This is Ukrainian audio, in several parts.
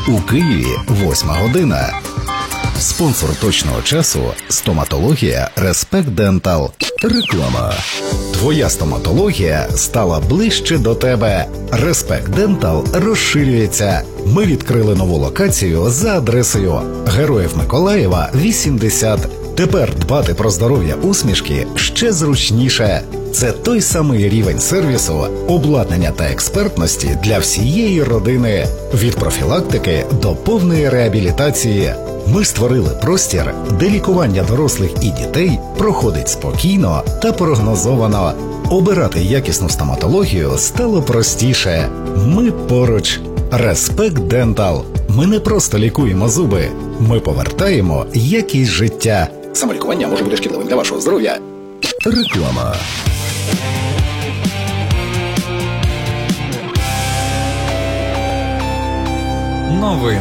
У Києві 8 година. Спонсор точного часу – стоматологія Respect Dental. Реклама. Твоя стоматологія стала ближче до тебе. Respect Dental розширюється. Ми відкрили нову локацію за адресою Героїв Миколаєва, 80. Тепер дбати про здоров'я усмішки ще зручніше. Це той самий рівень сервісу, обладнання та експертності для всієї родини. Від профілактики до повної реабілітації. Ми створили простір, де лікування дорослих і дітей проходить спокійно та прогнозовано. Обирати якісну стоматологію стало простіше. Ми поруч. Respect Dental. Ми не просто лікуємо зуби. Ми повертаємо якість життя. Самолікування може бути шкідливим для вашого здоров'я. Реклама. Новини.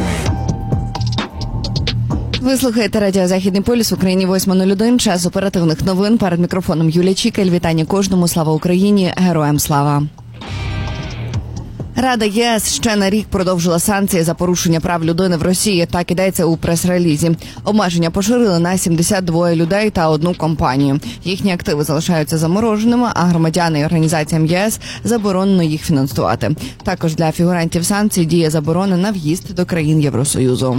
Ви слухаєте радіо «Західний полюс» в Україні 8:01. Час оперативних новин. Перед мікрофоном Юлія Чікель. Вітання кожному. Слава Україні. Героям слава. Рада ЄС ще на рік продовжила санкції за порушення прав людини в Росії. Так ідеться у прес-релізі. Обмеження поширили на 72 людей та одну компанію. Їхні активи залишаються замороженими, а громадяни і організаціям ЄС заборонено їх фінансувати. Також для фігурантів санкцій діє заборона на в'їзд до країн Євросоюзу.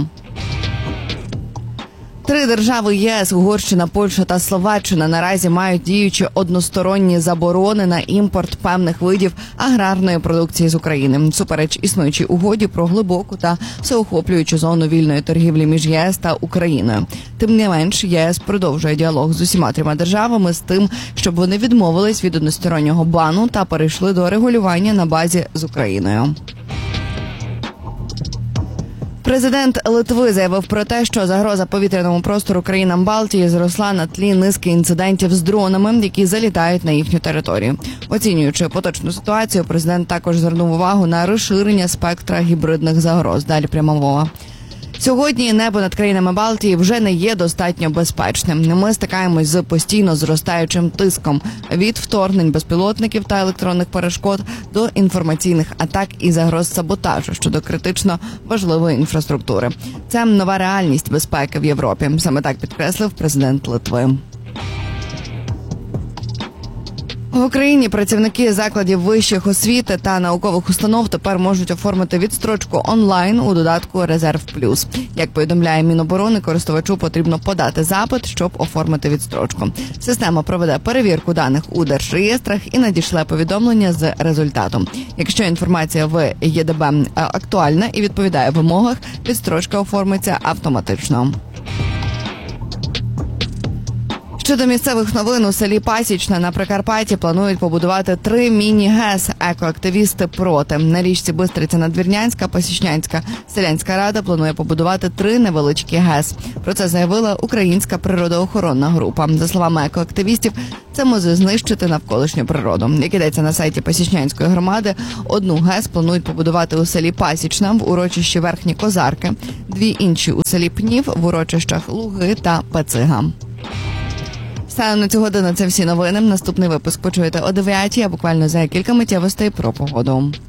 3 держави ЄС – Угорщина, Польща та Словаччина – наразі мають діючі односторонні заборони на імпорт певних видів аграрної продукції з України. Супереч існуючій угоді про глибоку та всеохоплюючу зону вільної торгівлі між ЄС та Україною. Тим не менш, ЄС продовжує діалог з усіма 3 державами з тим, щоб вони відмовились від одностороннього бану та перейшли до регулювання на базі з Україною. Президент Литви заявив про те, що загроза повітряному простору країнам Балтії зросла на тлі низки інцидентів з дронами, які залітають на їхню територію. Оцінюючи поточну ситуацію, президент також звернув увагу на розширення спектра гібридних загроз. Далі пряма мова. Сьогодні небо над країнами Балтії вже не є достатньо безпечним. Ми стикаємось з постійно зростаючим тиском від вторгнень безпілотників та електронних перешкод до інформаційних атак і загроз саботажу щодо критично важливої інфраструктури. Це нова реальність безпеки в Європі. Саме так підкреслив президент Литви. В Україні працівники закладів вищих освіти та наукових установ тепер можуть оформити відстрочку онлайн у додатку «Резерв Плюс». Як повідомляє Міноборони, користувачу потрібно подати запит, щоб оформити відстрочку. Система проведе перевірку даних у держреєстрах і надішле повідомлення з результатом. Якщо інформація в ЄДБ актуальна і відповідає вимогах, відстрочка оформиться автоматично. Щодо місцевих новин, у селі Пасічне на Прикарпатті планують побудувати 3 міні-ГЕС. Екоактивісти проти. На річці Бистриця-Надвірнянська, Пасічнянська селянська рада планує побудувати 3 невеличкі ГЕС. Про це заявила Українська природоохоронна група. За словами екоактивістів, це може знищити навколишню природу. Як йдеться на сайті Пасічнянської громади, 1 ГЕС планують побудувати у селі Пасічна в урочищі Верхні Козарки, 2 інші у селі Пнів в урочищах Луги та Пацига. Станом на цю годину це всі новини. Наступний випуск почуєте о 9:00, а буквально за кілька миттєвостей про погоду.